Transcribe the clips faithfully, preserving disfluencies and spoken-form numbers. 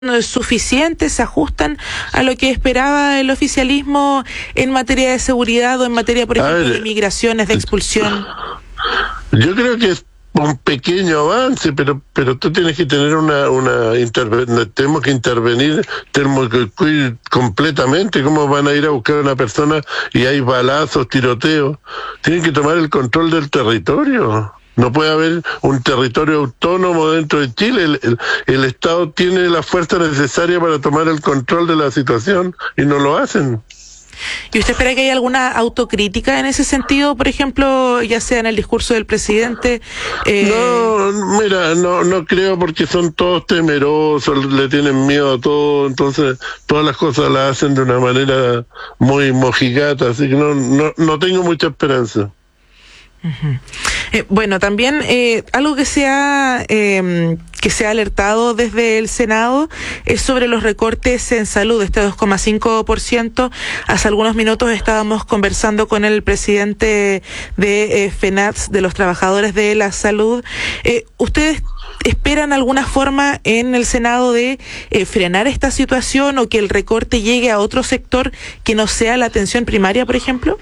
suficientes, se ajustan a lo que esperaba el oficialismo en materia de seguridad o en materia, por ejemplo, ver, de migraciones, de expulsión? Yo creo que es un pequeño avance, pero pero tú tienes que tener una una interven tenemos que intervenir tenemos que completamente. ¿Cómo van a ir a buscar a una persona y hay balazos, tiroteos? Tienen que tomar el control del territorio. No puede haber un territorio autónomo dentro de Chile. El, el, el Estado tiene la fuerza necesaria para tomar el control de la situación y no lo hacen. ¿Y usted espera que haya alguna autocrítica en ese sentido, por ejemplo, ya sea en el discurso del presidente? Eh... No, mira, no no creo, porque son todos temerosos, le tienen miedo a todo, entonces todas las cosas las hacen de una manera muy mojigata, así que no no, no tengo mucha esperanza. Uh-huh. Eh, bueno, también eh, algo que se ha eh, que se ha alertado desde el Senado es sobre los recortes en salud, este dos coma cinco por ciento. Hace algunos minutos estábamos conversando con el presidente de eh, FENATS, de los trabajadores de la salud. Eh, ¿Ustedes esperan alguna forma en el Senado de eh, frenar esta situación o que el recorte llegue a otro sector que no sea la atención primaria, por ejemplo?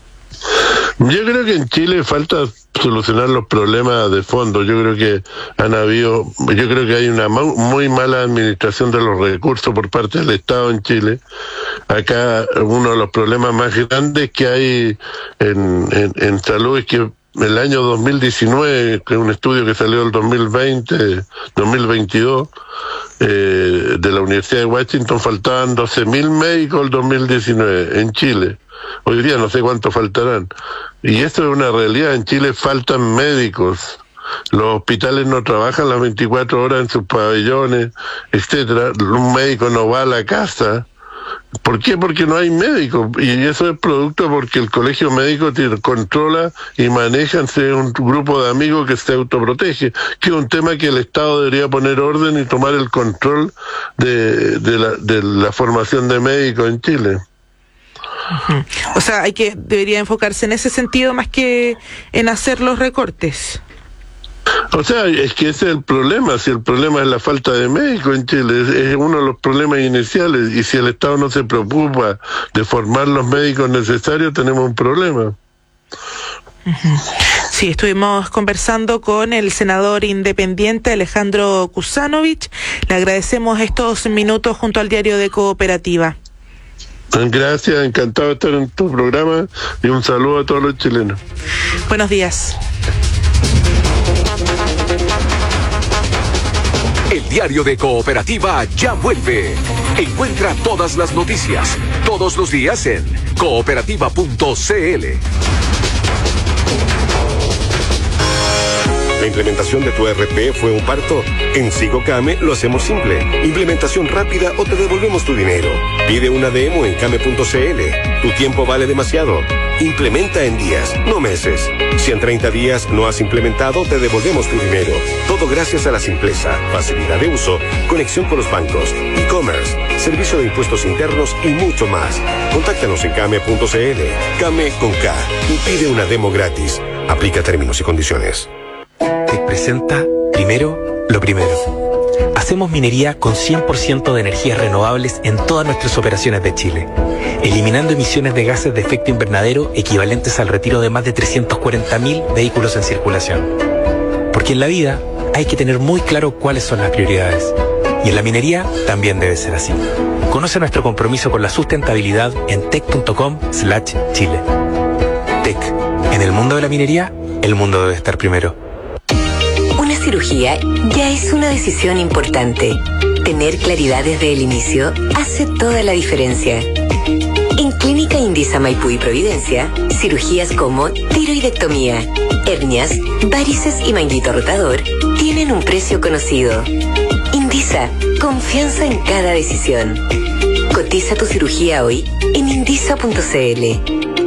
Yo creo que en Chile falta solucionar los problemas de fondo. Yo creo que han habido, yo creo que hay una muy mala administración de los recursos por parte del Estado en Chile. Acá uno de los problemas más grandes que hay en, en, en salud es que el año dos mil diecinueve, que es un estudio que salió el dos mil veinte, dos mil veintidós, eh, de la Universidad de Washington, faltaban doce mil médicos el dos mil diecinueve en Chile. Hoy día no sé cuántos faltarán. Y esto es una realidad. En Chile faltan médicos. Los hospitales no trabajan las veinticuatro horas en sus pabellones, etcétera. Un médico no va a la casa. ¿Por qué? Porque no hay médicos. Y eso es producto porque el colegio médico tiene, controla y maneja un grupo de amigos que se autoprotege, que es un tema que el Estado debería poner orden y tomar el control de, de, la, de la formación de médicos en Chile. Uh-huh. O sea, hay que debería enfocarse en ese sentido más que en hacer los recortes. O sea, es que ese es el problema. Si el problema es la falta de médicos en Chile, es, es uno de los problemas iniciales, y si el Estado no se preocupa de formar los médicos necesarios, tenemos un problema. Uh-huh. Sí, estuvimos conversando con el senador independiente Alejandro Kuzanovich. Le agradecemos estos minutos junto al Diario de Cooperativa. Gracias, encantado de estar en tu programa y un saludo a todos los chilenos. Buenos días. El Diario de Cooperativa ya vuelve. Encuentra todas las noticias, todos los días en cooperativa punto c l. ¿La implementación de tu E R P fue un parto? En SigoCame lo hacemos simple. Implementación rápida o te devolvemos tu dinero. Pide una demo en came punto c l. Tu tiempo vale demasiado. Implementa en días, no meses. Si en treinta días no has implementado, te devolvemos tu dinero. Todo gracias a la simpleza, facilidad de uso, conexión con los bancos, e-commerce, servicio de impuestos internos y mucho más. Contáctanos en came punto c l. Came con K. Y pide una demo gratis. Aplica términos y condiciones. Te presenta primero lo primero. Hacemos minería con cien por ciento de energías renovables en todas nuestras operaciones de Chile, eliminando emisiones de gases de efecto invernadero equivalentes al retiro de más de trescientos cuarenta mil vehículos en circulación. Porque en la vida hay que tener muy claro cuáles son las prioridades. Y en la minería también debe ser así. Conoce nuestro compromiso con la sustentabilidad en tec punto com slash chile. Tec. En el mundo de la minería, el mundo debe estar primero. Una cirugía ya es una decisión importante. Tener claridad desde el inicio hace toda la diferencia. En Clínica Indisa Maipú y Providencia, cirugías como tiroidectomía, hernias, varices y manguito rotador tienen un precio conocido. Indisa, confianza en cada decisión. Cotiza tu cirugía hoy en indisa punto c l.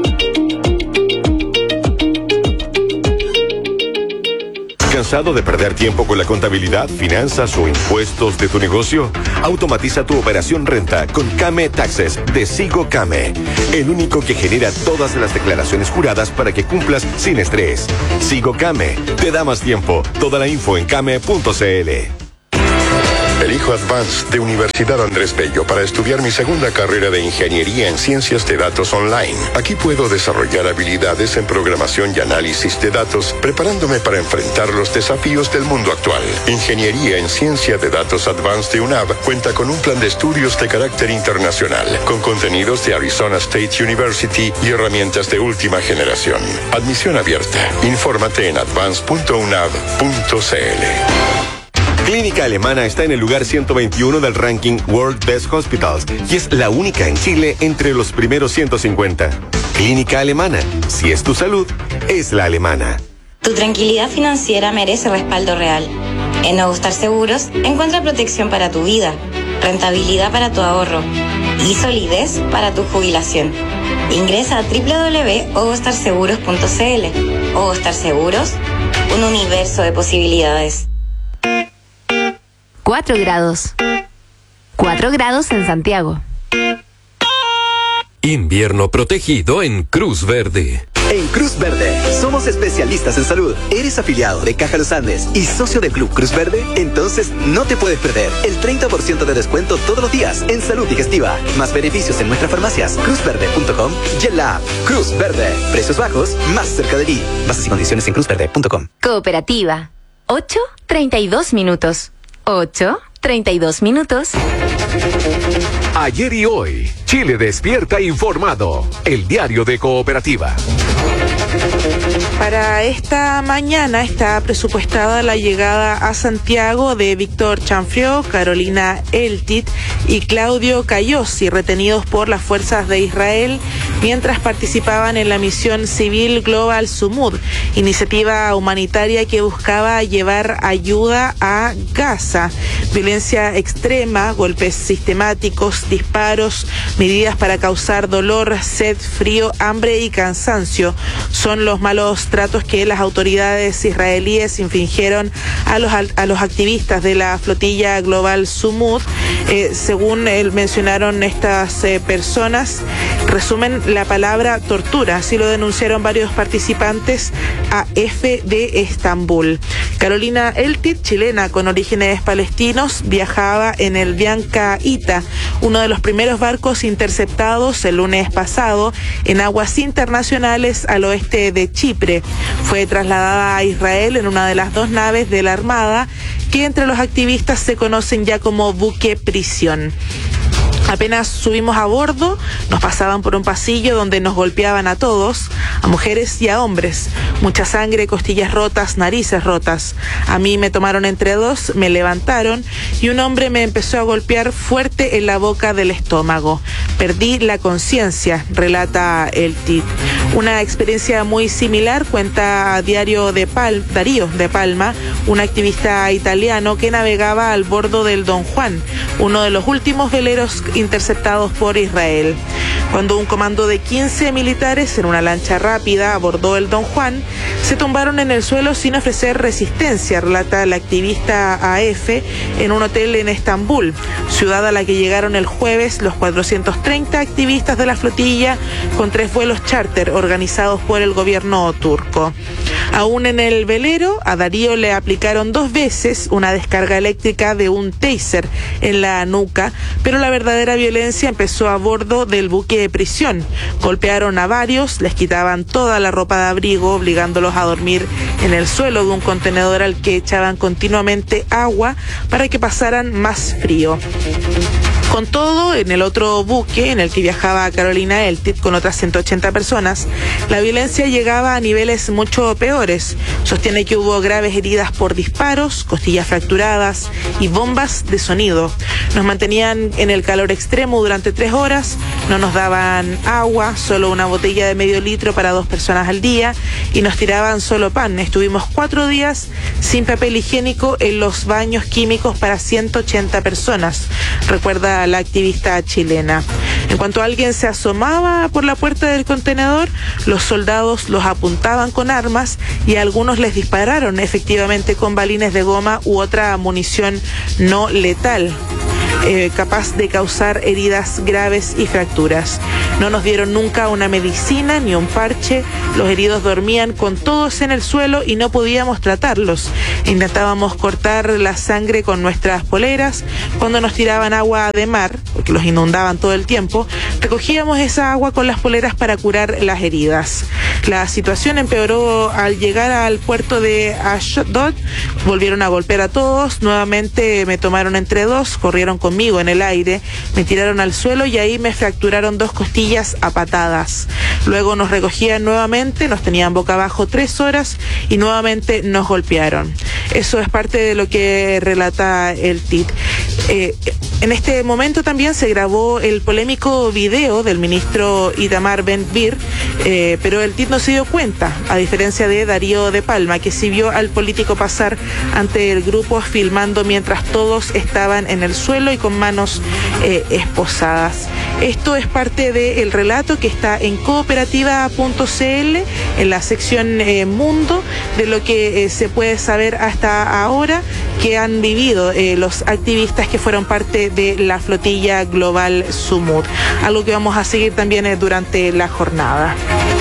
¿Cansado de perder tiempo con la contabilidad, finanzas o impuestos de tu negocio? Automatiza tu operación renta con Came Taxes de SigoCame, el único que genera todas las declaraciones juradas para que cumplas sin estrés. SigoCame te da más tiempo. Toda la info en came punto c l. Elijo Advance de Universidad Andrés Bello para estudiar mi segunda carrera de Ingeniería en Ciencias de Datos Online. Aquí puedo desarrollar habilidades en programación y análisis de datos, preparándome para enfrentar los desafíos del mundo actual. Ingeniería en Ciencia de Datos Advance de U N A V cuenta con un plan de estudios de carácter internacional, con contenidos de Arizona State University y herramientas de última generación. Admisión abierta. Infórmate en advance punto u n a v punto c l. Clínica Alemana está en el lugar ciento veintiuno del ranking World Best Hospitals y es la única en Chile entre los primeros ciento cincuenta. Clínica Alemana. Si es tu salud, es la alemana. Tu tranquilidad financiera merece respaldo real. En Nuevo Star Seguros encuentra protección para tu vida, rentabilidad para tu ahorro y solidez para tu jubilación. Ingresa a doble u doble u doble u punto ovostar seguros punto c l. Ovostar Seguros, un universo de posibilidades. Cuatro grados. Cuatro grados en Santiago. Invierno protegido en Cruz Verde. En Cruz Verde, somos especialistas en salud. ¿Eres afiliado de Caja Los Andes y socio del Club Cruz Verde? Entonces no te puedes perder el treinta por ciento de descuento todos los días en salud digestiva. Más beneficios en nuestras farmacias, cruz verde punto com y en la app Cruz Verde. Precios bajos, más cerca de ti. Bases y condiciones en cruz verde punto com. Cooperativa. ocho treinta y dos minutos. ocho treinta y dos minutos. Ayer y hoy, Chile despierta informado. El diario de Cooperativa. Para esta mañana está presupuestada la llegada a Santiago de Víctor Chanfrió, Carolina Eltit y Claudio Cayosi, retenidos por las fuerzas de Israel mientras participaban en la misión civil Global Sumud, iniciativa humanitaria que buscaba llevar ayuda a Gaza. Violencia extrema, golpes sistemáticos, disparos, medidas para causar dolor, sed, frío, hambre y cansancio son los malos tratos que las autoridades israelíes infringieron a los a los activistas de la flotilla Global Sumud. Eh, según él, mencionaron estas eh, personas, resumen la palabra tortura, así lo denunciaron varios participantes a F de Estambul. Carolina Eltit, chilena con orígenes palestinos, viajaba en el Bianca Ita, uno de los primeros barcos interceptados el lunes pasado en aguas internacionales al oeste de Chipre. Fue trasladada a Israel en una de las dos naves de la Armada, que entre los activistas se conocen ya como buque prisión. Apenas subimos a bordo, nos pasaban por un pasillo donde nos golpeaban a todos, a mujeres y a hombres. Mucha sangre, costillas rotas, narices rotas. A mí me tomaron entre dos, me levantaron y un hombre me empezó a golpear fuerte en la boca del estómago. Perdí la conciencia, relata el T I T. Una experiencia muy similar cuenta a Diario de Pal- Darío de Palma, un activista italiano que navegaba al bordo del Don Juan, uno de los últimos veleros interceptados por Israel. Cuando un comando de quince militares en una lancha rápida abordó el Don Juan, se tumbaron en el suelo sin ofrecer resistencia, relata la activista A F en un hotel en Estambul, ciudad a la que llegaron el jueves los cuatrocientos treinta activistas de la flotilla con tres vuelos charter organizados por el gobierno turco. Aún en el velero, a Darío le aplicaron dos veces una descarga eléctrica de un taser en la nuca, pero la verdadera violencia empezó a bordo del buque de prisión. Golpearon a varios, les quitaban toda la ropa de abrigo, obligándolos a dormir en el suelo de un contenedor al que echaban continuamente agua para que pasaran más frío. Con todo, en el otro buque en el que viajaba Carolina Eltit con otras ciento ochenta personas, la violencia llegaba a niveles mucho peores. Sostiene que hubo graves heridas por disparos, costillas fracturadas y bombas de sonido. Nos mantenían en el calor extremo durante tres horas, no nos daban agua, solo una botella de medio litro para dos personas al día, y nos tiraban solo pan. Estuvimos cuatro días sin papel higiénico en los baños químicos para ciento ochenta personas, recuerda la activista chilena. En cuanto alguien se asomaba por la puerta del contenedor, los soldados los apuntaban con armas y a algunos les dispararon efectivamente con balines de goma u otra munición no letal. eh, capaz de causar heridas graves y fracturas. No nos dieron nunca una medicina ni un parche. Los heridos dormían con todos en el suelo y no podíamos tratarlos. Intentábamos cortar la sangre con nuestras poleras. Cuando nos tiraban agua de mar, porque los inundaban todo el tiempo, recogíamos esa agua con las poleras para curar las heridas. La situación empeoró al llegar al puerto de Ashdod. Volvieron a golpear a todos. Nuevamente me tomaron entre dos, corrieron conmigo en el aire, me tiraron al suelo y ahí me fracturaron dos costillas a patadas. Luego nos recogían nuevamente, nos tenían boca abajo tres horas y nuevamente nos golpearon. Eso es parte de lo que relata el T I T. Eh, en este momento también se grabó el polémico video del ministro Itamar Ben-Gvir, eh, pero el T I T no se dio cuenta, a diferencia de Darío de Palma, que sí vio al político pasar ante el grupo filmando mientras todos estaban en el suelo y con manos eh, esposadas. Esto es parte del relato que está en cooperativa punto c l, en la sección eh, Mundo, de lo que eh, se puede saber hasta ahora que han vivido eh, los activistas que fueron parte de la flotilla global Sumud. Algo que vamos a seguir también eh, durante la jornada.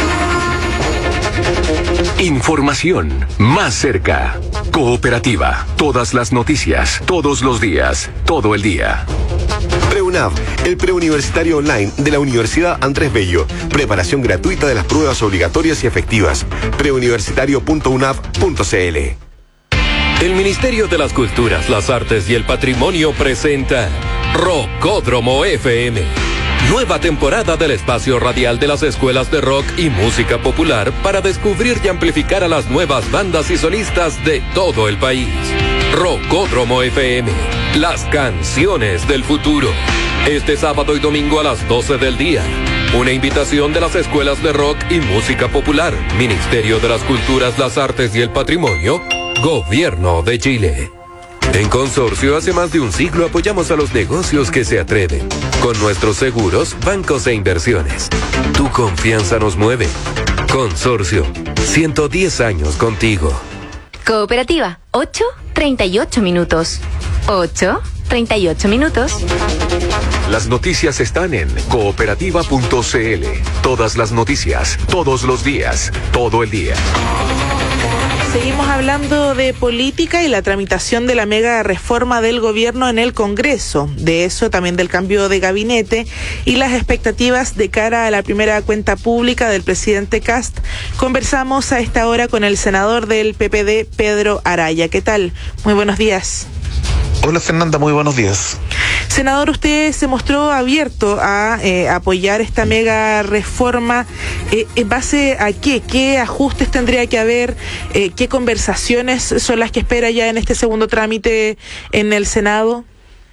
Información más cerca. Cooperativa. Todas las noticias, todos los días, todo el día. PreUNAV, el preuniversitario online de la Universidad Andrés Bello. Preparación gratuita de las pruebas obligatorias y efectivas. preuniversitario punto u n a v punto c l. El Ministerio de las Culturas, las Artes y el Patrimonio presenta Rockódromo F M. Nueva temporada del espacio radial de las escuelas de rock y música popular para descubrir y amplificar a las nuevas bandas y solistas de todo el país. Rockódromo F M, las canciones del futuro. Este sábado y domingo a las doce del día. Una invitación de las escuelas de rock y música popular, Ministerio de las Culturas, las Artes y el Patrimonio, Gobierno de Chile. En Consorcio, hace más de un siglo apoyamos a los negocios que se atreven. Con nuestros seguros, bancos e inversiones. Tu confianza nos mueve. Consorcio, ciento diez años contigo. Cooperativa, ocho treinta y ocho minutos. ocho treinta y ocho minutos. Las noticias están en cooperativa punto c l. Todas las noticias, todos los días, todo el día. Seguimos hablando de política y la tramitación de la mega reforma del gobierno en el Congreso. De eso, también del cambio de gabinete y las expectativas de cara a la primera cuenta pública del presidente Kast. Conversamos a esta hora con el senador del P P D, Pedro Araya. ¿Qué tal? Muy buenos días. Hola Fernanda, muy buenos días. Senador, usted se mostró abierto a eh, apoyar esta mega reforma. Eh, ¿En base a qué? ¿Qué ajustes tendría que haber? Eh, ¿Qué conversaciones son las que espera ya en este segundo trámite en el Senado?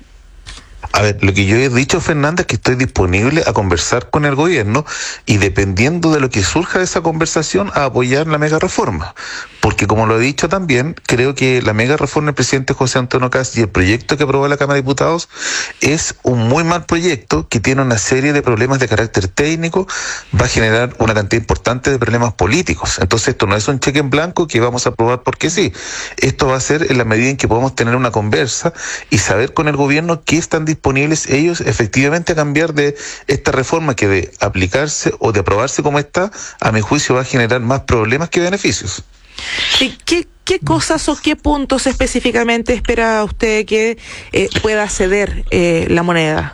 A ver, lo que yo he dicho, Fernanda, es que estoy disponible a conversar con el gobierno y dependiendo de lo que surja de esa conversación, a apoyar la mega reforma. Porque como lo he dicho también, creo que la mega reforma del presidente José Antonio Kast y el proyecto que aprobó la Cámara de Diputados es un muy mal proyecto que tiene una serie de problemas de carácter técnico, va a generar una cantidad importante de problemas políticos. Entonces esto no es un cheque en blanco que vamos a aprobar porque sí. Esto va a ser en la medida en que podamos tener una conversa y saber con el gobierno qué están disponibles ellos efectivamente a cambiar de esta reforma que de aplicarse o de aprobarse como está, a mi juicio va a generar más problemas que beneficios. ¿Qué, qué cosas o qué puntos específicamente espera usted que eh, pueda ceder eh, la moneda?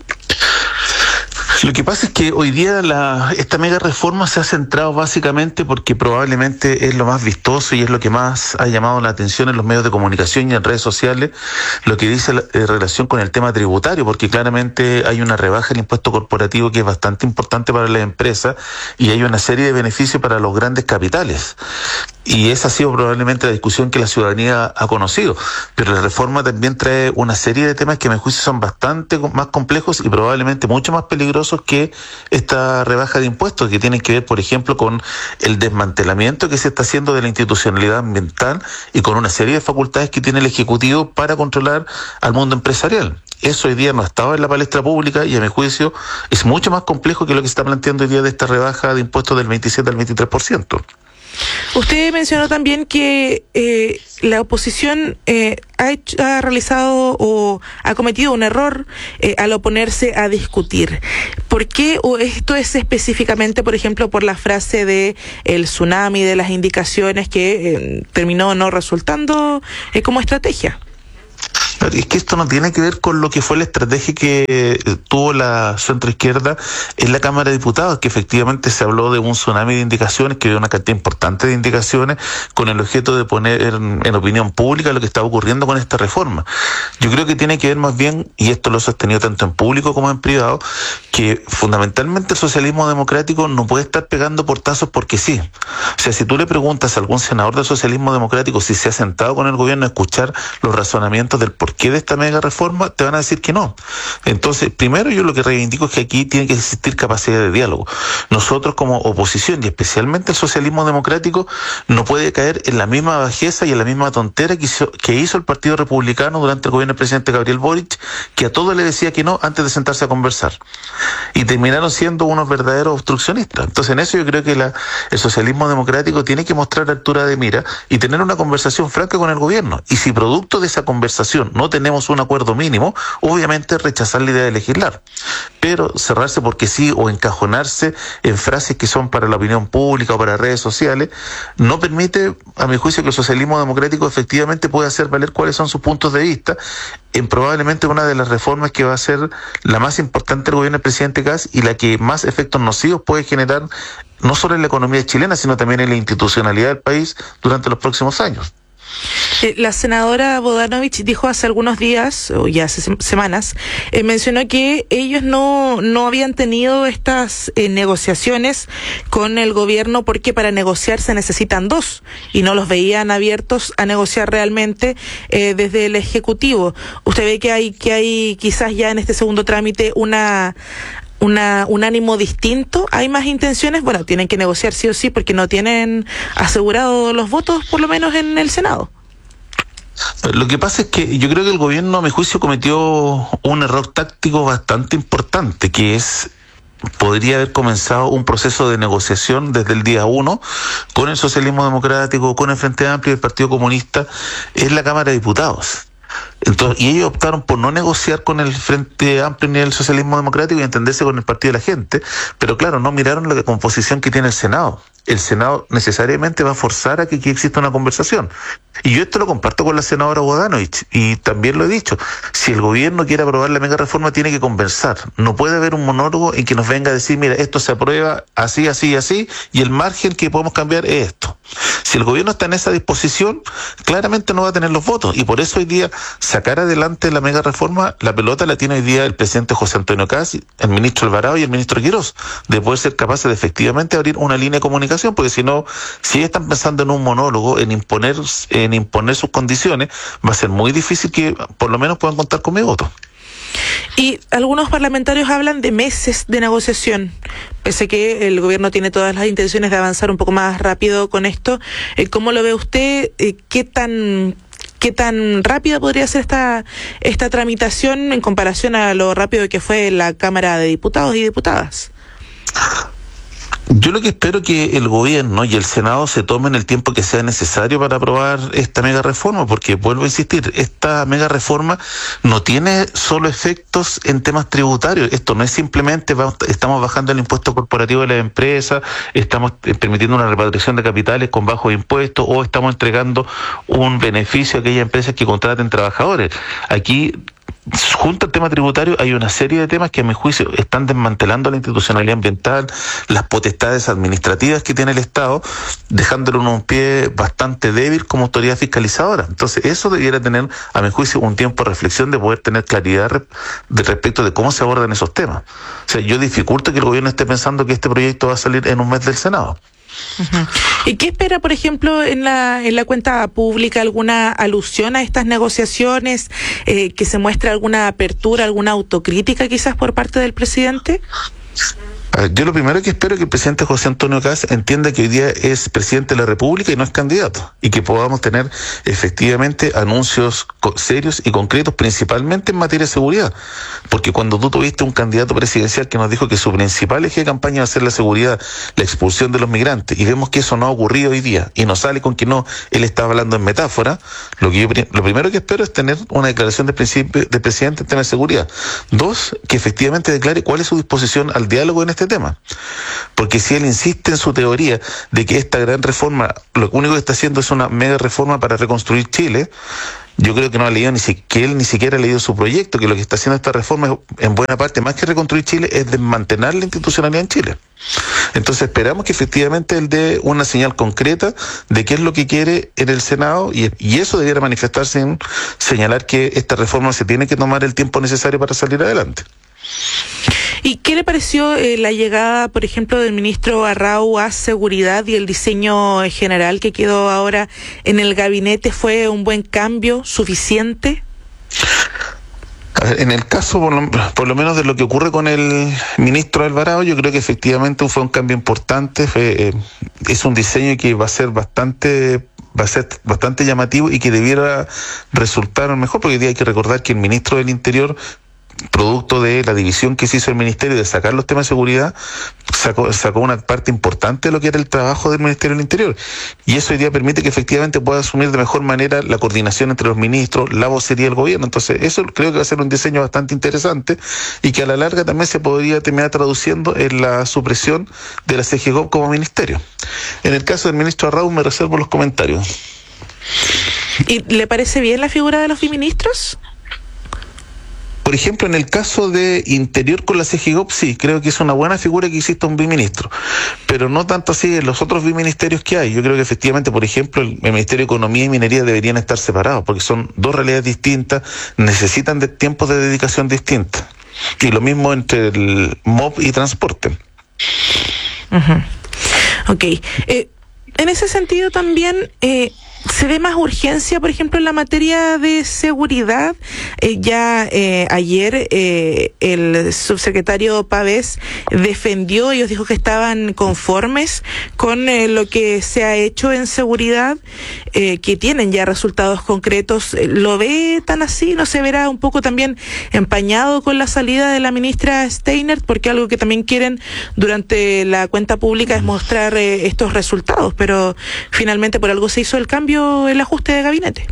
Lo que pasa es que hoy día la, esta mega reforma se ha centrado básicamente porque probablemente es lo más vistoso y es lo que más ha llamado la atención en los medios de comunicación y en redes sociales, lo que dice la, en relación con el tema tributario, porque claramente hay una rebaja en el impuesto corporativo que es bastante importante para las empresas y hay una serie de beneficios para los grandes capitales. Y esa ha sido probablemente la discusión que la ciudadanía ha conocido. Pero la reforma también trae una serie de temas que a mi juicio son bastante más complejos y probablemente mucho más peligrosos que esta rebaja de impuestos, que tienen que ver, por ejemplo, con el desmantelamiento que se está haciendo de la institucionalidad ambiental y con una serie de facultades que tiene el Ejecutivo para controlar al mundo empresarial. Eso hoy día no estaba en la palestra pública y a mi juicio es mucho más complejo que lo que se está planteando hoy día de esta rebaja de impuestos del veintisiete al veintitrés por ciento. Usted mencionó también que eh, la oposición eh, ha, hecho, ha realizado o ha cometido un error eh, al oponerse a discutir. ¿Por qué? ¿O esto es específicamente, por ejemplo, por la frase de el tsunami, de las indicaciones que eh, terminó no resultando eh, como estrategia? Es que esto no tiene que ver con lo que fue la estrategia que tuvo la centroizquierda en la Cámara de Diputados, que efectivamente se habló de un tsunami de indicaciones, que había una cantidad importante de indicaciones con el objeto de poner en, en opinión pública lo que estaba ocurriendo con esta reforma. Yo creo que tiene que ver más bien, y esto lo he sostenido tanto en público como en privado, que fundamentalmente el socialismo democrático no puede estar pegando portazos porque sí. O sea, si tú le preguntas a algún senador del socialismo democrático si se ha sentado con el gobierno a escuchar los razonamientos del por qué de esta mega reforma, te van a decir que no. Entonces, primero yo lo que reivindico es que aquí tiene que existir capacidad de diálogo. Nosotros como oposición, y especialmente el socialismo democrático, no puede caer en la misma bajeza y en la misma tontera que hizo, que hizo el Partido Republicano durante el gobierno del presidente Gabriel Boric, que a todo le decía que no antes de sentarse a conversar. Y terminaron siendo unos verdaderos obstruccionistas. Entonces, en eso yo creo que la, el socialismo democrático tiene que mostrar altura de mira y tener una conversación franca con el gobierno. Y si producto de esa conversación no tenemos un acuerdo mínimo, obviamente rechazar la idea de legislar. Pero cerrarse porque sí o encajonarse en frases que son para la opinión pública o para redes sociales no permite, a mi juicio, que el socialismo democrático efectivamente pueda hacer valer cuáles son sus puntos de vista en probablemente una de las reformas que va a ser la más importante del gobierno del presidente Kast y la que más efectos nocivos puede generar no solo en la economía chilena, sino también en la institucionalidad del país durante los próximos años. La senadora Bodanovich dijo hace algunos días, o ya hace semanas, eh, mencionó que ellos no, no habían tenido estas eh, negociaciones con el gobierno porque para negociar se necesitan dos y no los veían abiertos a negociar realmente eh, desde el Ejecutivo. ¿Usted ve que hay, que hay quizás ya en este segundo trámite una... Una, un ánimo distinto? ¿Hay más intenciones? Bueno, tienen que negociar sí o sí porque no tienen asegurado los votos, por lo menos en el Senado. Lo que pasa es que yo creo que el gobierno, a mi juicio, cometió un error táctico bastante importante, que es podría haber comenzado un proceso de negociación desde el día uno con el socialismo democrático, con el Frente Amplio y el Partido Comunista en la Cámara de Diputados. Entonces, y ellos optaron por no negociar con el Frente Amplio ni el Socialismo Democrático y entenderse con el Partido de la Gente, pero claro, no miraron la composición que tiene el Senado. El Senado necesariamente va a forzar a que aquí exista una conversación. Y yo esto lo comparto con la senadora Bodanovich, y también lo he dicho, si el gobierno quiere aprobar la mega reforma tiene que conversar. No puede haber un monólogo en que nos venga a decir, mira, esto se aprueba así, así, así, y el margen que podemos cambiar es esto. Si el gobierno está en esa disposición, claramente no va a tener los votos, y por eso hoy día sacar adelante la mega reforma, la pelota la tiene hoy día el presidente José Antonio Kast, el ministro Alvarado y el ministro Quirós, de poder ser capaces de efectivamente abrir una línea de comunicación, porque si no, si están pensando en un monólogo, en imponer, en imponer sus condiciones, va a ser muy difícil que por lo menos puedan contar con mi voto. Y algunos parlamentarios hablan de meses de negociación, pese que el gobierno tiene todas las intenciones de avanzar un poco más rápido con esto. ¿Cómo lo ve usted? ¿Qué tan qué tan rápida podría ser esta esta tramitación en comparación a lo rápido que fue la Cámara de Diputados y Diputadas? Yo lo que espero que el gobierno y el Senado se tomen el tiempo que sea necesario para aprobar esta mega reforma, porque vuelvo a insistir, esta mega reforma no tiene solo efectos en temas tributarios. Esto no es simplemente vamos, estamos bajando el impuesto corporativo de las empresas, estamos permitiendo una repatriación de capitales con bajos impuestos o estamos entregando un beneficio a aquellas empresas que contraten trabajadores. Aquí, junto al tema tributario, hay una serie de temas que a mi juicio están desmantelando la institucionalidad ambiental, las potestades administrativas que tiene el Estado, dejándolo en un pie bastante débil como autoridad fiscalizadora. Entonces eso debiera tener, a mi juicio, un tiempo de reflexión, de poder tener claridad re- de respecto de cómo se abordan esos temas. O sea, yo dificulto que el gobierno esté pensando que este proyecto va a salir en un mes del Senado. Uh-huh. ¿Y qué espera, por ejemplo, en la en la cuenta pública? ¿Alguna alusión a estas negociaciones? Eh, ¿que se muestre alguna apertura, alguna autocrítica quizás por parte del presidente? A ver, yo lo primero que espero es que el presidente José Antonio Kast entienda que hoy día es presidente de la República y no es candidato, y que podamos tener efectivamente anuncios serios y concretos, principalmente en materia de seguridad, porque cuando tú tuviste un candidato presidencial que nos dijo que su principal eje de campaña va a ser la seguridad, la expulsión de los migrantes, y vemos que eso no ha ocurrido hoy día, y nos sale con que no, él está hablando en metáfora, lo que yo lo primero que espero es tener una declaración de principio de presidente en tema de seguridad. Dos, que efectivamente declare cuál es su disposición al diálogo en este tema, porque si él insiste en su teoría de que esta gran reforma lo único que está haciendo es una mega reforma para reconstruir Chile, yo creo que no ha leído ni siquiera, que él ni siquiera ha leído su proyecto, que lo que está haciendo esta reforma en buena parte, más que reconstruir Chile, es desmantelar la institucionalidad en Chile. Entonces esperamos que efectivamente él dé una señal concreta de qué es lo que quiere en el Senado, y, y eso debiera manifestarse en señalar que esta reforma se tiene que tomar el tiempo necesario para salir adelante. ¿Y qué le pareció eh, la llegada, por ejemplo, del ministro Arrau a Seguridad y el diseño general que quedó ahora en el gabinete? ¿Fue un buen cambio, suficiente? A ver, en el caso, por lo, por lo menos de lo que ocurre con el ministro Alvarado, yo creo que efectivamente fue un cambio importante, fue, eh, es un diseño que va a ser bastante... va a ser bastante llamativo y que debiera resultar mejor, porque hoy día hay que recordar que el ministro del Interior, producto de la división que se hizo el ministerio de sacar los temas de seguridad, sacó, sacó una parte importante de lo que era el trabajo del Ministerio del Interior, y eso hoy día permite que efectivamente pueda asumir de mejor manera la coordinación entre los ministros, la vocería del gobierno. Entonces eso creo que va a ser un diseño bastante interesante y que a la larga también se podría terminar traduciendo en la supresión de la C G G O P como ministerio. En el caso del ministro Arrau me reservo los comentarios. ¿Y le parece bien la figura de los biministros? Por ejemplo, en el caso de Interior con la C G G O P, sí, creo que es una buena figura que exista un biministro, pero no tanto así en los otros biministerios que hay. Yo creo que efectivamente, por ejemplo, el, el Ministerio de Economía y Minería deberían estar separados, porque son dos realidades distintas, necesitan de tiempos de dedicación distintos. Y lo mismo entre el M O P y Transporte. Uh-huh. Ok. Eh, en ese sentido también... Eh, ¿se ve más urgencia, por ejemplo, en la materia de seguridad? Eh, ya eh, ayer eh, el subsecretario Pavés defendió, ellos dijo que estaban conformes con eh, lo que se ha hecho en seguridad, eh, que tienen ya resultados concretos. ¿Lo ve tan así? ¿No se verá un poco también empañado con la salida de la ministra Steinert? Porque algo que también quieren durante la cuenta pública es mostrar eh, estos resultados, pero finalmente por algo se hizo el cambio, el ajuste de gabinete.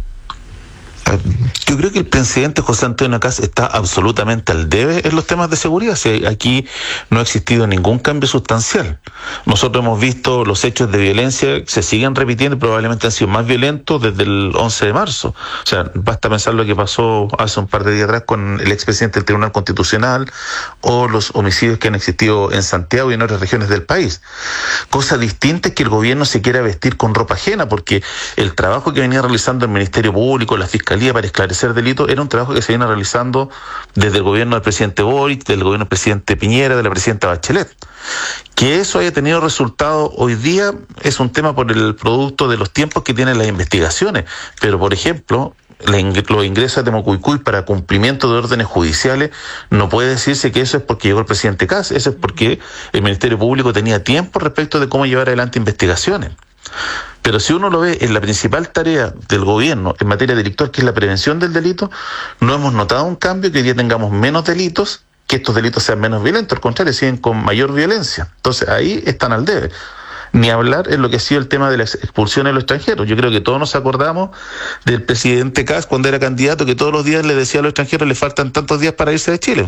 Yo creo que el presidente José Antonio Kast está absolutamente al debe en los temas de seguridad. Si aquí no ha existido ningún cambio sustancial. Nosotros hemos visto los hechos de violencia se siguen repitiendo y probablemente han sido más violentos desde el once de marzo. O sea, basta pensar lo que pasó hace un par de días atrás con el expresidente del Tribunal Constitucional o los homicidios que han existido en Santiago y en otras regiones del país. Cosa distinta es que el gobierno se quiera vestir con ropa ajena, porque el trabajo que venía realizando el Ministerio Público, la Fiscalía, para esclarecer delitos, era un trabajo que se viene realizando desde el gobierno del presidente Boric, del gobierno del presidente Piñera, de la presidenta Bachelet. Que eso haya tenido resultado hoy día es un tema por el producto de los tiempos que tienen las investigaciones, pero por ejemplo, los ingresos de Mocuicuy para cumplimiento de órdenes judiciales, no puede decirse que eso es porque llegó el presidente Kast, eso es porque el Ministerio Público tenía tiempo respecto de cómo llevar adelante investigaciones. Pero si uno lo ve en la principal tarea del gobierno en materia delictual, que es la prevención del delito, no hemos notado un cambio, que hoy día tengamos menos delitos, que estos delitos sean menos violentos, al contrario, siguen con mayor violencia. Entonces ahí están al debe. Ni hablar en lo que ha sido el tema de las expulsiones de los extranjeros. Yo creo que todos nos acordamos del presidente Kast cuando era candidato, que todos los días le decía a los extranjeros le faltan tantos días para irse de Chile.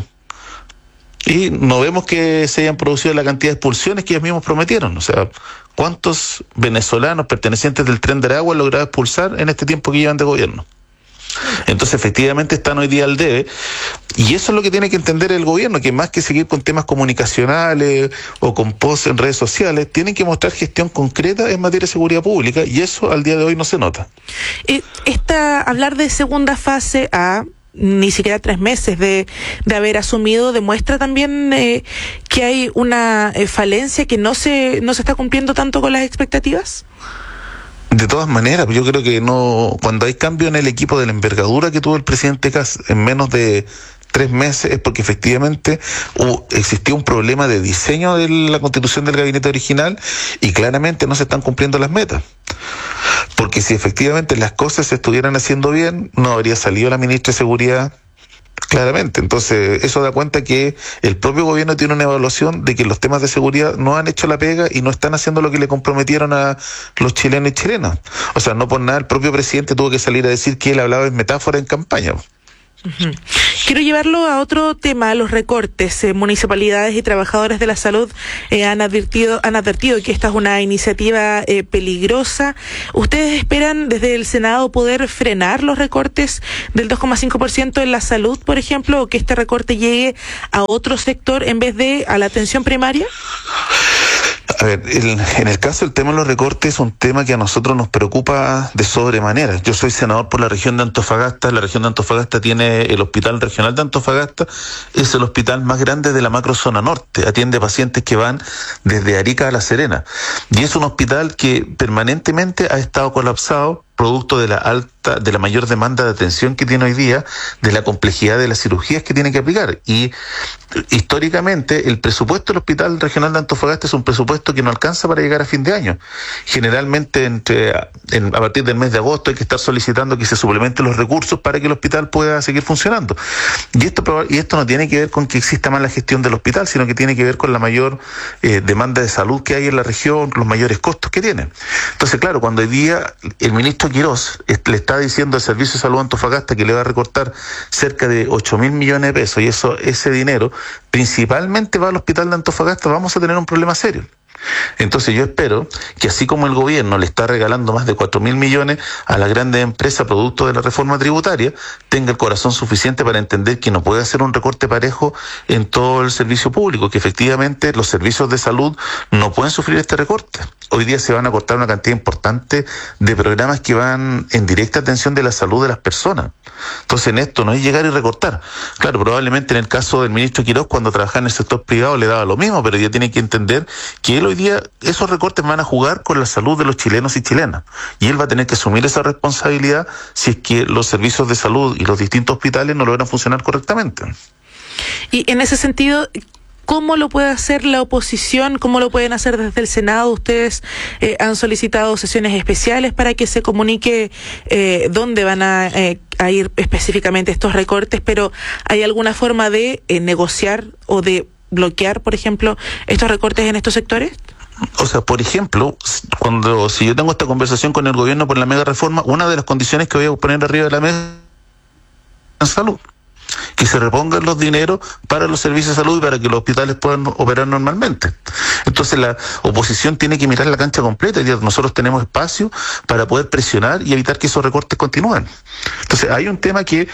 Y no vemos que se hayan producido la cantidad de expulsiones que ellos mismos prometieron. O sea, ¿cuántos venezolanos pertenecientes del Tren de Aragua han logrado expulsar en este tiempo que llevan de gobierno? Entonces, efectivamente, están hoy día al debe. Y eso es lo que tiene que entender el gobierno, que más que seguir con temas comunicacionales o con posts en redes sociales, tienen que mostrar gestión concreta en materia de seguridad pública, y eso al día de hoy no se nota. Esta, hablar de segunda fase a ni siquiera tres meses de, de haber asumido, demuestra también eh, que hay una eh, falencia, que no se, no se está cumpliendo tanto con las expectativas. De todas maneras, yo creo que no, cuando hay cambio en el equipo de la envergadura que tuvo el presidente Kast en menos de tres meses es porque efectivamente hubo, existió un problema de diseño de la constitución del gabinete original y claramente no se están cumpliendo las metas. Porque si efectivamente las cosas se estuvieran haciendo bien, no habría salido la ministra de Seguridad claramente. Entonces, eso da cuenta que el propio gobierno tiene una evaluación de que los temas de seguridad no han hecho la pega y no están haciendo lo que le comprometieron a los chilenos y chilenas. O sea, no por nada el propio presidente tuvo que salir a decir que él hablaba en metáfora en campaña. Uh-huh. Quiero llevarlo a otro tema, los recortes. Eh, municipalidades y trabajadores de la salud eh, han advertido han advertido que esta es una iniciativa eh, peligrosa. ¿Ustedes esperan desde el Senado poder frenar los recortes del dos coma cinco por ciento en la salud, por ejemplo, o que este recorte llegue a otro sector en vez de a la atención primaria? A ver, el, en el caso del tema de los recortes es un tema que a nosotros nos preocupa de sobremanera. Yo soy senador por la región de Antofagasta. La región de Antofagasta tiene el Hospital Regional de Antofagasta. Es el hospital más grande de la macrozona norte. Atiende pacientes que van desde Arica a La Serena. Y es un hospital que permanentemente ha estado colapsado, producto de la alta, de la mayor demanda de atención que tiene hoy día, de la complejidad de las cirugías que tiene que aplicar. Y históricamente el presupuesto del Hospital Regional de Antofagasta es un presupuesto que no alcanza para llegar a fin de año. Generalmente entre en, a partir del mes de agosto hay que estar solicitando que se suplementen los recursos para que el hospital pueda seguir funcionando. Y esto, y esto no tiene que ver con que exista mala gestión del hospital, sino que tiene que ver con la mayor eh, demanda de salud que hay en la región, los mayores costos que tiene. Entonces, claro, cuando hoy día el ministro Quirós le está diciendo al Servicio de Salud Antofagasta que le va a recortar cerca de ocho mil millones de pesos, y eso, ese dinero principalmente va al Hospital de Antofagasta, vamos a tener un problema serio. Entonces yo espero que así como el gobierno le está regalando más de cuatro mil millones a las grandes empresas producto de la reforma tributaria, tenga el corazón suficiente para entender que no puede hacer un recorte parejo en todo el servicio público, que efectivamente los servicios de salud no pueden sufrir este recorte. Hoy día se van a cortar una cantidad importante de programas que van en directa atención de la salud de las personas. Entonces en esto no es llegar y recortar. Claro, probablemente en el caso del ministro Quirós, cuando trabajaba en el sector privado le daba lo mismo, pero ya tiene que entender que él hoy día, esos recortes van a jugar con la salud de los chilenos y chilenas. Y él va a tener que asumir esa responsabilidad si es que los servicios de salud y los distintos hospitales no logran funcionar correctamente. Y en ese sentido, ¿cómo lo puede hacer la oposición? ¿Cómo lo pueden hacer desde el Senado? Ustedes eh, han solicitado sesiones especiales para que se comunique eh, dónde van a, eh, a ir específicamente estos recortes, pero ¿hay alguna forma de eh, negociar o de bloquear, por ejemplo, estos recortes en estos sectores? O sea, por ejemplo, cuando si yo tengo esta conversación con el gobierno por la mega reforma, una de las condiciones que voy a poner arriba de la mesa es salud. Que se repongan los dineros para los servicios de salud y para que los hospitales puedan operar normalmente. Entonces la oposición tiene que mirar la cancha completa y nosotros tenemos espacio para poder presionar y evitar que esos recortes continúen. Entonces hay un tema que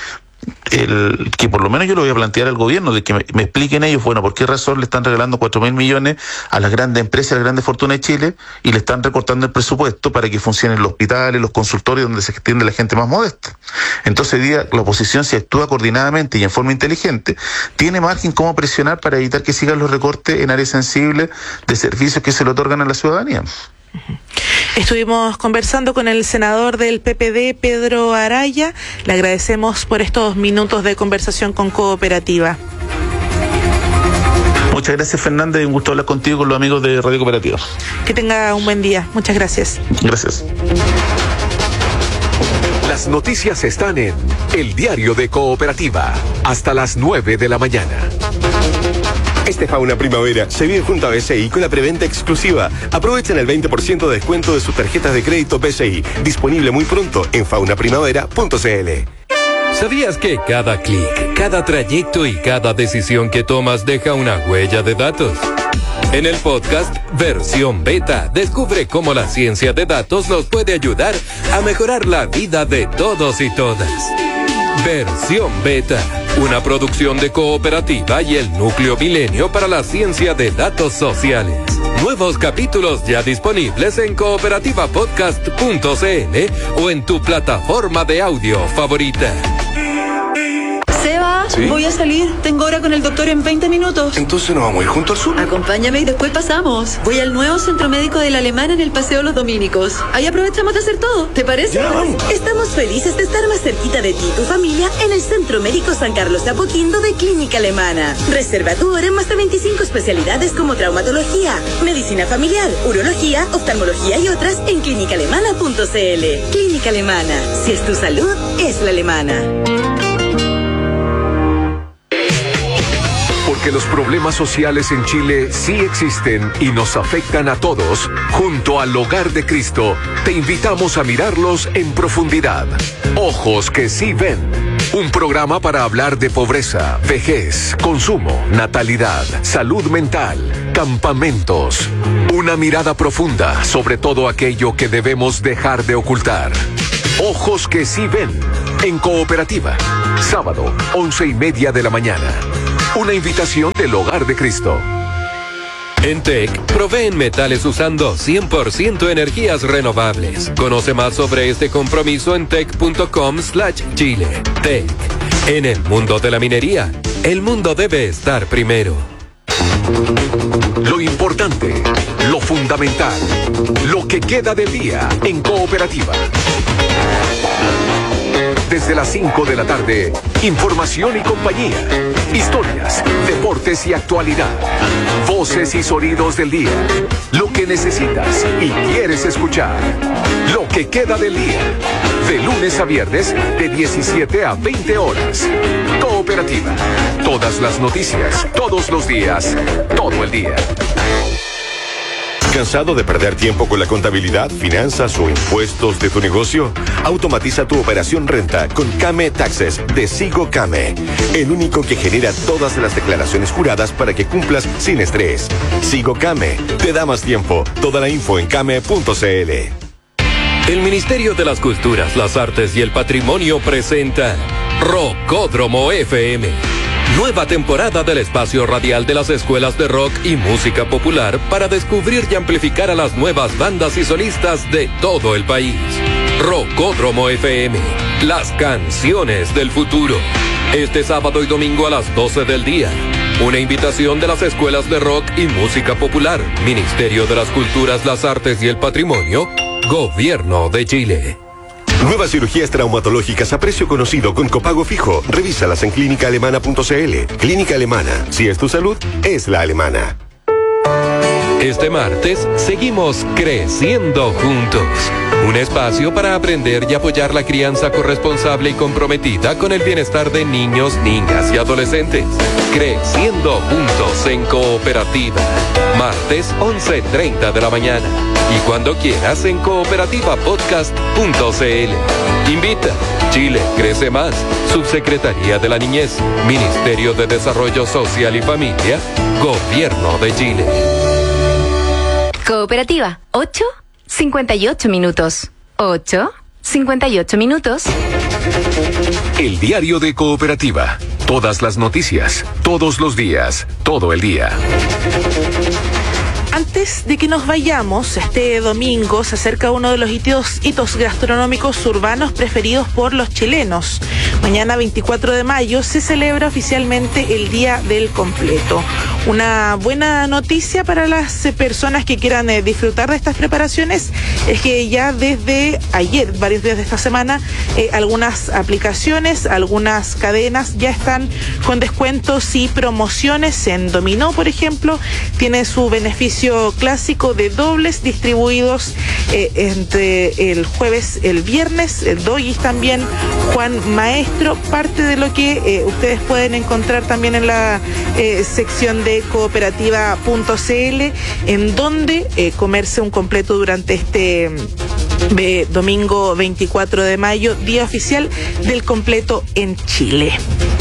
el que por lo menos yo lo voy a plantear al gobierno, de que me, me expliquen ellos, bueno, por qué razón le están regalando cuatro mil millones a las grandes empresas, a las grandes fortunas de Chile, y le están recortando el presupuesto para que funcionen los hospitales, los consultorios donde se atiende la gente más modesta. Entonces hoy día la oposición, si actúa coordinadamente y en forma inteligente, tiene margen cómo presionar para evitar que sigan los recortes en áreas sensibles de servicios que se le otorgan a la ciudadanía. Estuvimos conversando con el senador del P P D, Pedro Araya. Le agradecemos por estos minutos de conversación con Cooperativa. Muchas gracias, Fernanda, y un gusto hablar contigo, con los amigos de Radio Cooperativa. Que tenga un buen día. Muchas gracias. Gracias. Las noticias están en El Diario de Cooperativa, hasta las nueve de la mañana. Este Fauna Primavera se vive junto a B C I con la preventa exclusiva. Aprovechen el veinte por ciento de descuento de sus tarjetas de crédito B C I. Disponible muy pronto en fauna primavera punto c l. ¿Sabías que cada clic, cada trayecto y cada decisión que tomas deja una huella de datos? En el podcast Versión Beta, descubre cómo la ciencia de datos nos puede ayudar a mejorar la vida de todos y todas. Versión Beta, una producción de Cooperativa y el Núcleo Milenio para la Ciencia de Datos Sociales. Nuevos capítulos ya disponibles en cooperativa podcast punto c l o en tu plataforma de audio favorita. Sebas, ¿Sí? Voy a salir. Tengo hora con el doctor en veinte minutos. Entonces nos vamos a ir junto al sur. Acompáñame y después pasamos. Voy al nuevo centro médico de la Alemana en el Paseo Los Dominicos. Ahí aprovechamos de hacer todo. ¿Te parece? Ya, vamos. Estamos felices de estar más cerquita de ti y tu familia en el Centro Médico San Carlos de Apoquindo de Clínica Alemana. Reserva tu hora en más de veinticinco especialidades como traumatología, medicina familiar, urología, oftalmología y otras en clínica alemana punto c l. Clínica Alemana. Si es tu salud, es la alemana. Porque los problemas sociales en Chile sí existen y nos afectan a todos, junto al Hogar de Cristo, te invitamos a mirarlos en profundidad. Ojos que sí ven. Un programa para hablar de pobreza, vejez, consumo, natalidad, salud mental, campamentos. Una mirada profunda sobre todo aquello que debemos dejar de ocultar. Ojos que sí ven. En Cooperativa. Sábado, once y media de la mañana. Una invitación del Hogar de Cristo. En T E C, proveen metales usando cien por ciento energías renovables. Conoce más sobre este compromiso en tec.com slash Chile. T E C. En el mundo de la minería, el mundo debe estar primero. Lo importante, lo fundamental, lo que queda del día en Cooperativa. Desde las cinco de la tarde, información y compañía, historias, deportes y actualidad, voces y sonidos del día, lo que necesitas y quieres escuchar, lo que queda del día, de lunes a viernes de diecisiete a veinte horas. Cooperativa, todas las noticias, todos los días, todo el día. ¿Cansado de perder tiempo con la contabilidad, finanzas o impuestos de tu negocio? Automatiza tu operación renta con Came Taxes de Sigo Came, el único que genera todas las declaraciones juradas para que cumplas sin estrés. Sigo Came te da más tiempo. Toda la info en came punto c l. El Ministerio de las Culturas, las Artes y el Patrimonio presenta Rocódromo F M. Nueva temporada del espacio radial de las escuelas de rock y música popular para descubrir y amplificar a las nuevas bandas y solistas de todo el país. Rocódromo F M, las canciones del futuro. Este sábado y domingo a las doce del día. Una invitación de las escuelas de rock y música popular, Ministerio de las Culturas, las Artes y el Patrimonio, Gobierno de Chile. Nuevas cirugías traumatológicas a precio conocido con copago fijo. Revísalas en clínica alemana punto c l. Clínica Alemana. Si es tu salud, es la alemana. Este martes seguimos creciendo juntos. Un espacio para aprender y apoyar la crianza corresponsable y comprometida con el bienestar de niños, niñas y adolescentes. Creciendo juntos en Cooperativa. Martes once treinta de la mañana. Y cuando quieras en cooperativa podcast punto c l. Invita. Chile crece más. Subsecretaría de la Niñez. Ministerio de Desarrollo Social y Familia. Gobierno de Chile. Cooperativa, ocho cincuenta y ocho minutos. ocho cincuenta y ocho minutos. El diario de Cooperativa. Todas las noticias, todos los días, todo el día. Antes de que nos vayamos, este domingo se acerca uno de los hitos, hitos gastronómicos urbanos preferidos por los chilenos. Mañana, veinticuatro de mayo, se celebra oficialmente el Día del Completo. Una buena noticia para las eh, personas que quieran eh, disfrutar de estas preparaciones es que ya desde ayer, varios días de esta semana, eh, algunas aplicaciones, algunas cadenas ya están con descuentos y promociones. En Dominó, por ejemplo, tiene su beneficio clásico de dobles distribuidos eh, entre el jueves, el viernes, el Doggies también, Juan Maestro, parte de lo que eh, ustedes pueden encontrar también en la eh, sección de cooperativa punto c l, en donde eh, comerse un completo durante este eh, domingo veinticuatro de mayo, día oficial del completo en Chile.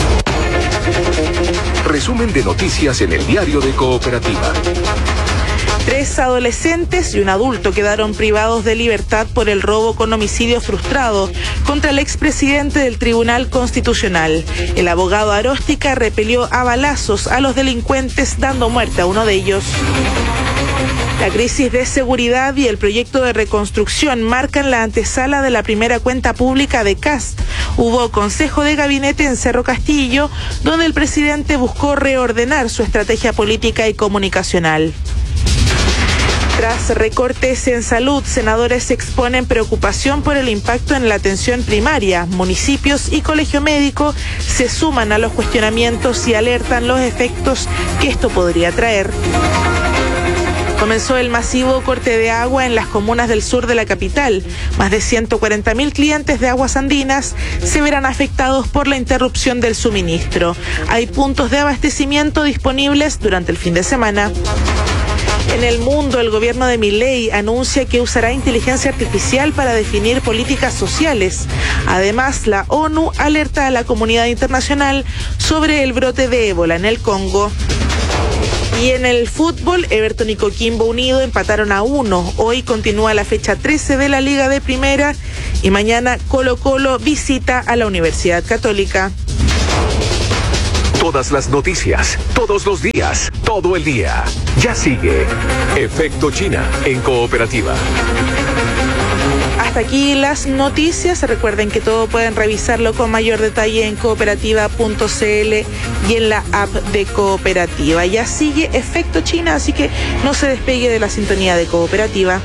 Resumen de noticias en el diario de Cooperativa. Tres adolescentes y un adulto quedaron privados de libertad por el robo con homicidio frustrado contra el expresidente del Tribunal Constitucional. El abogado Aróstica repelió a balazos a los delincuentes, dando muerte a uno de ellos. La crisis de seguridad y el proyecto de reconstrucción marcan la antesala de la primera cuenta pública de Kast. Hubo consejo de gabinete en Cerro Castillo, donde el presidente buscó reordenar su estrategia política y comunicacional. Tras recortes en salud, senadores exponen preocupación por el impacto en la atención primaria. Municipios y colegio médico se suman a los cuestionamientos y alertan los efectos que esto podría traer. Comenzó el masivo corte de agua en las comunas del sur de la capital. Más de ciento cuarenta mil clientes de Aguas Andinas se verán afectados por la interrupción del suministro. Hay puntos de abastecimiento disponibles durante el fin de semana. En el mundo, el gobierno de Milei anuncia que usará inteligencia artificial para definir políticas sociales. Además, la ONU alerta a la comunidad internacional sobre el brote de ébola en el Congo. Y en el fútbol, Everton y Coquimbo Unido empataron a uno. Hoy continúa la fecha trece de la Liga de Primera y mañana Colo Colo visita a la Universidad Católica. Todas las noticias, todos los días, todo el día. Ya sigue Efecto China en Cooperativa. Hasta aquí las noticias. Recuerden que todo pueden revisarlo con mayor detalle en cooperativa punto c l y en la app de Cooperativa. Ya sigue Efecto China, así que no se despegue de la sintonía de Cooperativa.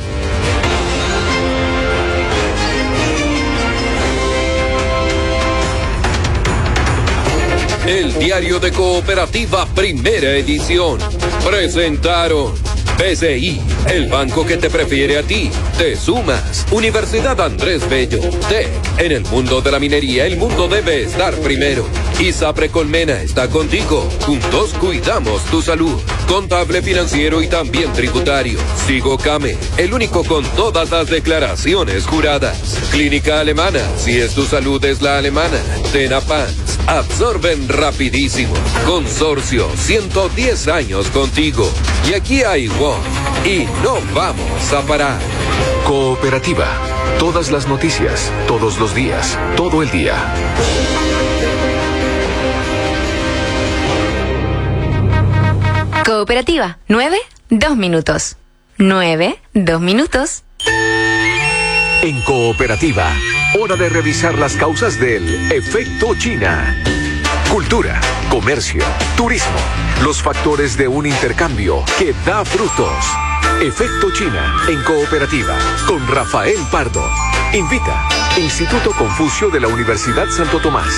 El diario de Cooperativa, primera edición. Presentaron B C I, el banco que te prefiere a ti. Te sumas. Universidad Andrés Bello. T E C. En el mundo de la minería, el mundo debe estar primero. ISAPRE Colmena está contigo. Juntos cuidamos tu salud. Contable, financiero y también tributario. Sigo Came, el único con todas las declaraciones juradas. Clínica Alemana, si es tu salud es la alemana. Tenapans, absorben rapidísimo. Consorcio, ciento diez años contigo. Y aquí hay W O F y no vamos a parar. Cooperativa. Todas las noticias, todos los días, todo el día. Cooperativa, nueve, dos minutos. Nueve, dos minutos. En Cooperativa, hora de revisar las causas del efecto China. Cultura, comercio, turismo, los factores de un intercambio que da frutos. Efecto China en Cooperativa con Rafael Pardo. Invita Instituto Confucio de la Universidad Santo Tomás.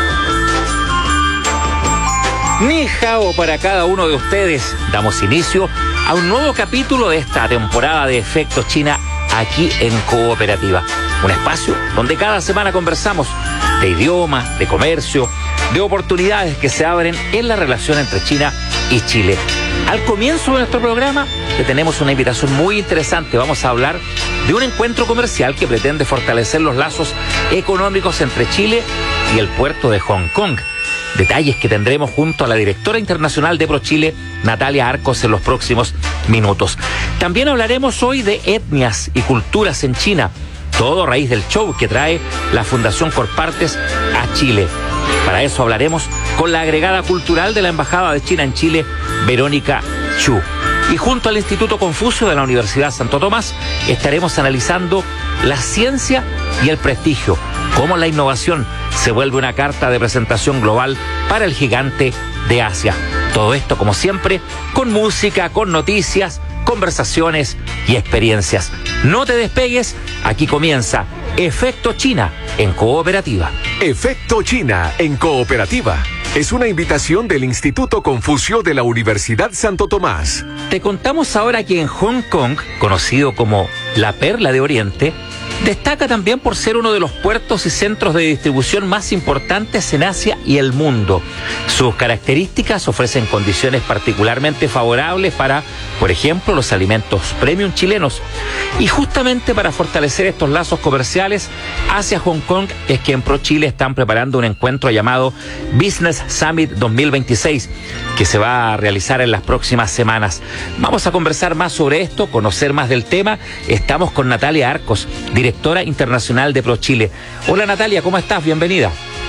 Ni hao para cada uno de ustedes. Damos inicio a un nuevo capítulo de esta temporada de Efecto China aquí en Cooperativa. Un espacio donde cada semana conversamos de idiomas, de comercio, de oportunidades que se abren en la relación entre China y Chile. Al comienzo de nuestro programa le tenemos una invitación muy interesante. Vamos a hablar de un encuentro comercial que pretende fortalecer los lazos económicos entre Chile y el puerto de Hong Kong. Detalles que tendremos junto a la directora internacional de ProChile, Natalia Arcos, en los próximos minutos. También hablaremos hoy de etnias y culturas en China, todo a raíz del show que trae la Fundación Corpartes a Chile. Para eso hablaremos con la agregada cultural de la Embajada de China en Chile, Verónica Chu. Y junto al Instituto Confucio de la Universidad Santo Tomás estaremos analizando la ciencia y el prestigio, cómo la innovación se vuelve una carta de presentación global para el gigante de Asia. Todo esto, como siempre, con música, con noticias, conversaciones y experiencias. No te despegues, aquí comienza Efecto China en Cooperativa. Efecto China en Cooperativa es una invitación del Instituto Confucio de la Universidad Santo Tomás. Te contamos ahora que en Hong Kong, conocido como la Perla de Oriente, destaca también por ser uno de los puertos y centros de distribución más importantes en Asia y el mundo. Sus características ofrecen condiciones particularmente favorables para, por ejemplo, los alimentos premium chilenos. Y justamente para fortalecer estos lazos comerciales hacia Hong Kong es que en ProChile están preparando un encuentro llamado Business Summit dos mil veintiséis, que se va a realizar en las próximas semanas. Vamos a conversar más sobre esto, conocer más del tema. Estamos con Natalia Arcos, directora internacional de ProChile. Hola Natalia, ¿cómo estás? Bienvenida.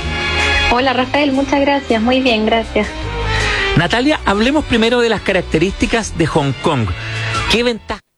Hola Rafael, muchas gracias. Muy bien, gracias. Natalia, hablemos primero de las características de Hong Kong. ¿Qué ventaja?